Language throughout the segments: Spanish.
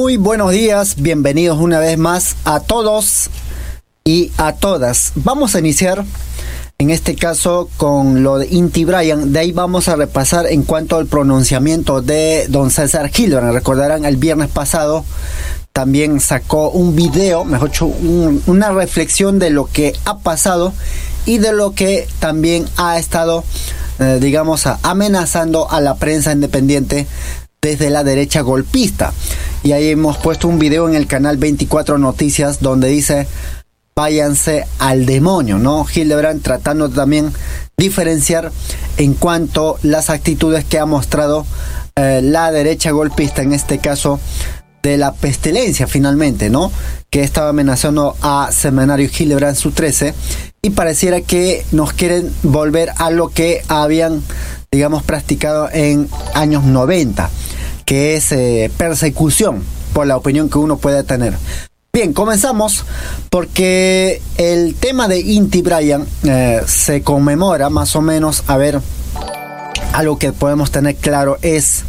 Muy buenos días, bienvenidos una vez más a todos y a todas. Vamos a iniciar en este caso con lo de Inti Brian. De ahí vamos a repasar en cuanto al pronunciamiento de don César Hildebrand. Recordarán, el viernes pasado también sacó un video, mejor dicho, una reflexión de lo que ha pasado y de lo que también ha estado, amenazando a la prensa independiente desde la derecha golpista. Y ahí hemos puesto un video en el canal 24 Noticias donde dice: váyanse al demonio, ¿no? Hildebrand tratando también diferenciar en cuanto a las actitudes que ha mostrado la derecha golpista, en este caso de la pestilencia finalmente, ¿no? Que estaba amenazando a Semanario Hildebrand su 13, y pareciera que nos quieren volver a lo que habían, practicado en años 90, que es persecución por la opinión que uno puede tener. Bien, comenzamos porque el tema de Inti Brian se conmemora más o menos, algo que podemos tener claro es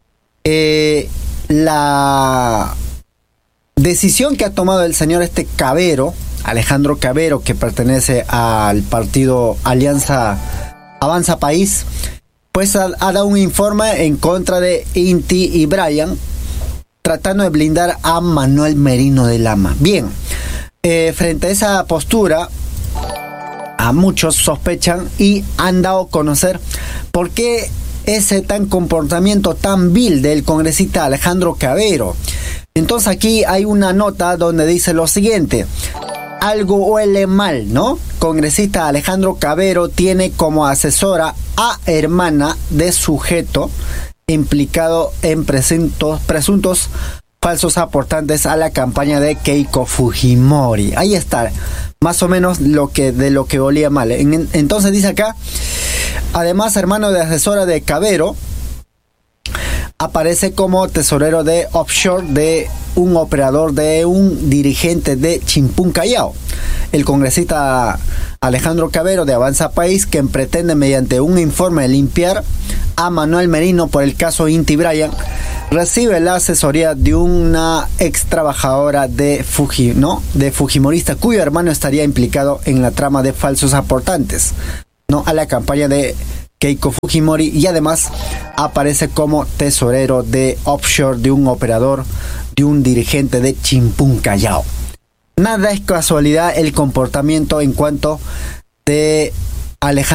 la decisión que ha tomado el señor Cavero, Alejandro Cavero, que pertenece al partido Alianza Avanza País, pues ha dado un informe en contra de Inti y Brian, tratando de blindar a Manuel Merino de Lama. Bien, frente a esa postura, a muchos sospechan y han dado a conocer por qué ese comportamiento tan vil del congresista Alejandro Cavero. Entonces aquí hay una nota donde dice lo siguiente: algo huele mal, ¿no? Congresista Alejandro Cavero tiene como asesora a hermana de sujeto implicado en presuntos falsos aportantes a la campaña de Keiko Fujimori. Ahí está, más o menos de lo que olía mal. Entonces dice acá: además, hermano de asesora de Cavero, aparece como tesorero de offshore de un operador de un dirigente de Chimpún Callao. El congresista Alejandro Cavero de Avanza País, quien pretende mediante un informe limpiar a Manuel Merino por el caso Inti Brian, recibe la asesoría de una ex trabajadora de Fujimorista, cuyo hermano estaría implicado en la trama de falsos aportantes, ¿no?, a la campaña de Keiko Fujimori, y además aparece como tesorero de offshore de un operador de un dirigente de Chimpún Callao. Nada es casualidad el comportamiento en cuanto de Alejandro